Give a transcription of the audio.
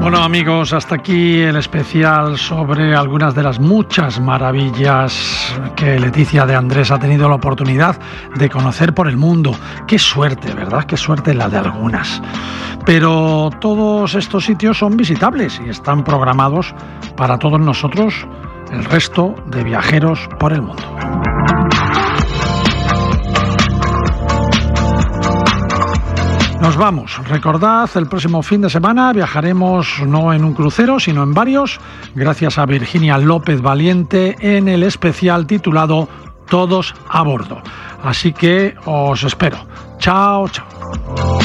Bueno, amigos, hasta aquí el especial sobre algunas de las muchas maravillas que Leticia de Andrés ha tenido la oportunidad de conocer por el mundo. Qué suerte, ¿verdad? Qué suerte la de algunas. Pero todos estos sitios son visitables y están programados para todos nosotros, el resto de viajeros por el mundo. Nos vamos. Recordad, el próximo fin de semana viajaremos no en un crucero, sino en varios, gracias a Virginia López Valiente en el especial titulado Todos a bordo. Así que os espero. Chao, chao.